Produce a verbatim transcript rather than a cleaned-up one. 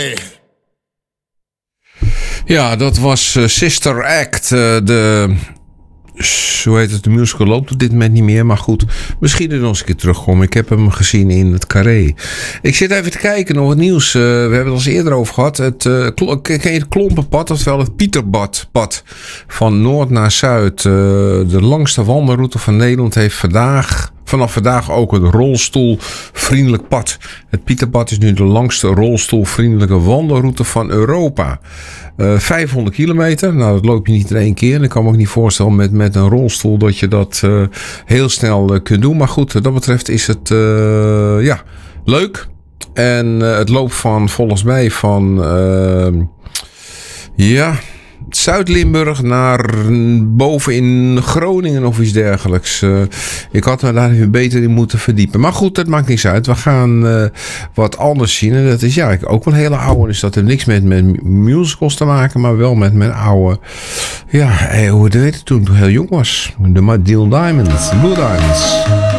Hey. Ja, dat was uh, Sister Act. Uh, de, hoe heet het, de musical loopt op dit moment niet meer. Maar goed, misschien er nog eens een keer terugkomen. Ik heb hem gezien in het Carré. Ik zit even te kijken naar het nieuws. Uh, we hebben het al eens eerder over gehad. Het, uh, kl- ken je het Klompenpad, oftewel het Pieterbadpad. Van noord naar zuid. Uh, de langste wandelroute van Nederland heeft vandaag... Vanaf vandaag ook een rolstoelvriendelijk pad. Het Pieterbad is nu de langste rolstoelvriendelijke wandelroute van Europa. Uh, vijfhonderd kilometer. Nou, dat loop je niet in één keer. Ik kan me ook niet voorstellen met, met een rolstoel dat je dat uh, heel snel uh, kunt doen. Maar goed, wat dat betreft is het uh, ja, leuk. En uh, het loopt van volgens mij van... Uh, ja... Zuid-Limburg naar boven in Groningen of iets dergelijks. Uh, ik had me daar even beter in moeten verdiepen. Maar goed, dat maakt niks uit. We gaan uh, wat anders zien. En dat is ja, ook wel een hele oude. Dus dat heeft niks met, met musicals te maken. Maar wel met mijn oude... Ja, hoe deed het toen ik heel jong was. De Deal Diamonds. Blue Diamonds.